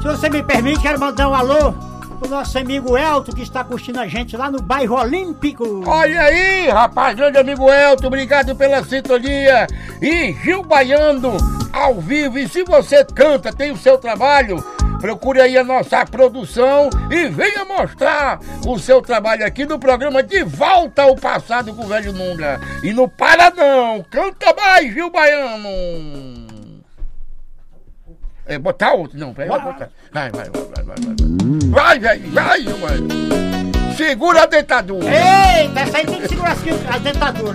Se você me permite, quero mandar um alô pro nosso amigo Elton, que está curtindo a gente lá no bairro Olímpico. Olha aí, rapaz, grande amigo Elton, obrigado pela sintonia. E Gil Baiano, ao vivo. E se você canta, tem o seu trabalho, procure aí a nossa produção e venha mostrar o seu trabalho aqui no programa De Volta ao Passado com o Velho Nunga. E não para não, canta mais, Gil Baiano. É, botar outro, não, pera, vai botar. Vai. Vai. Segura a dentadura. Eita, essa aí tem que segurar a dentadura.